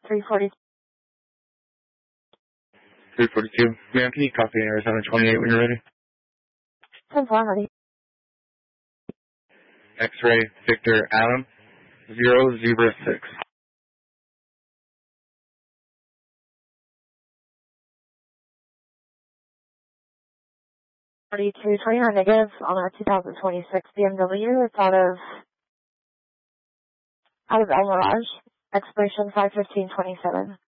340. 342. Ma'am, can you copy Arizona 28 when you're ready? 10-4, ready. X-ray Victor Adam 006. 4229 negative on our 2026 BMW. It's out of El Mirage. Expiration 5/15/27.